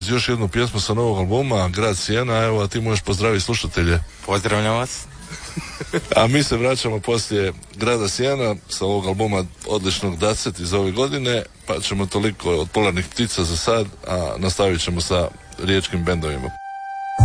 Još jednu pjesmu sa novog albuma, Grad Sijena, evo, a ti možeš pozdraviti slušatelje. Pozdravljam vas. A mi se vraćamo poslije Grada Sijena sa ovog albuma odličnog Dacet iz ove godine, pa ćemo toliko od Polarnih ptica za sad, a nastavit ćemo sa riječkim bendovima.